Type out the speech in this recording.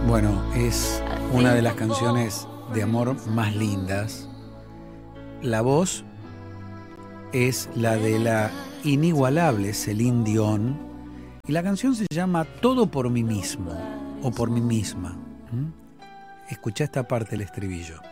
Bueno, es una de las canciones de amor más lindas. La voz es la de la inigualable Celine Dion y la canción se llama Todo por mí mismo o por mí misma. Escuchá esta parte del estribillo.